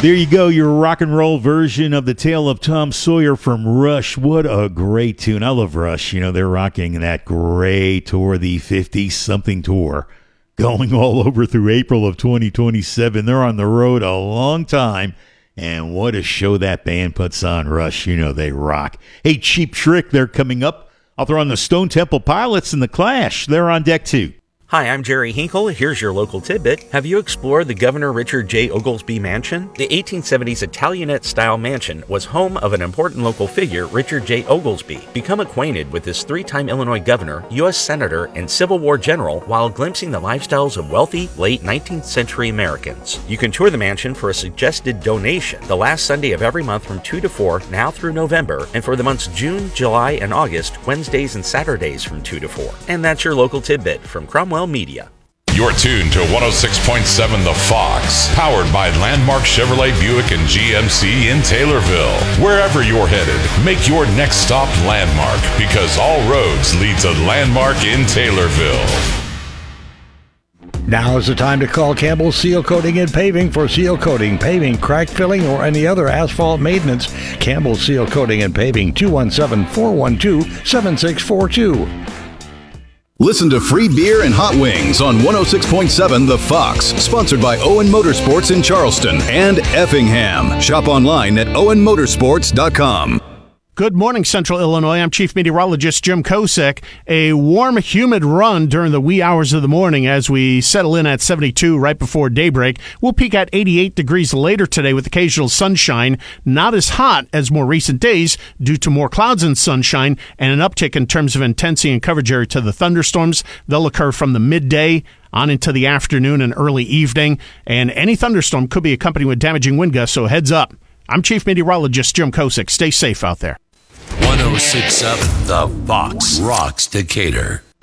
There you go, your rock and roll version of the Tale of Tom Sawyer from Rush. What a great tune. I love Rush. You know, they're rocking that great tour, the 50-something tour, going all over through April of 2027. They're on the road a long time. And what a show that band puts on, Rush. You know, they rock. Hey, Cheap Trick, they're coming up. I'll throw on the Stone Temple Pilots and the Clash. They're on deck, too. Hi, I'm Jerry Hinkle. Here's your local tidbit. Have you explored the Governor Richard J. Oglesby Mansion? The 1870s Italianate-style mansion was home of an important local figure, Richard J. Oglesby. Become acquainted with this three-time Illinois governor, U.S. Senator, and Civil War general while glimpsing the lifestyles of wealthy, late 19th century Americans. You can tour the mansion for a suggested donation the last Sunday of every month from 2 to 4, now through November, and for the months June, July, and August, Wednesdays and Saturdays from 2 to 4. And that's your local tidbit from Cromwell Media. You're tuned to 106.7 The Fox, powered by Landmark Chevrolet Buick and GMC in Taylorville. Wherever you're headed, make your next stop Landmark, because all roads lead to Landmark in Taylorville. Now is the time to call Campbell Seal Coating and Paving for seal coating, paving, crack filling, or any other asphalt maintenance. Campbell Seal Coating and Paving, 217-412-7642. Listen to free beer and hot wings on 106.7 The Fox, sponsored by Owen Motorsports in Charleston and Effingham. Shop online at owenmotorsports.com. Good morning, Central Illinois. I'm Chief Meteorologist Jim Kosick. A warm, humid run during the wee hours of the morning as we settle in at 72 right before daybreak. We'll peak at 88 degrees later today with occasional sunshine. Not as hot as more recent days due to more clouds and sunshine and an uptick in terms of intensity and coverage area to the thunderstorms. They'll occur from the midday on into the afternoon and early evening. And any thunderstorm could be accompanied with damaging wind gusts, so heads up. I'm Chief Meteorologist Jim Kosick. Stay safe out there. 106.7 The Fox rocks Decatur.